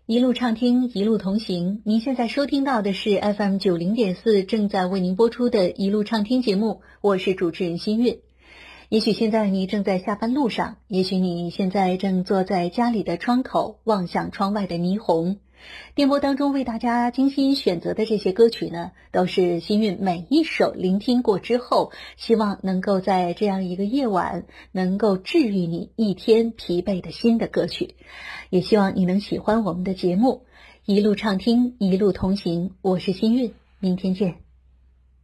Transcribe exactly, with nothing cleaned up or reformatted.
一路畅听，一路同行。您现在收听到的是 F M 九零点四，正在为您播出的一路畅听节目，我是主持人新韵。也许现在你正在下班路上，也许你现在正坐在家里的窗口，望向窗外的霓虹。电波当中为大家精心选择的这些歌曲呢，都是新韵每一首聆听过之后，希望能够在这样一个夜晚能够治愈你一天疲惫的心的歌曲。也希望你能喜欢我们的节目，一路畅听，一路同行。我是新韵，明天见。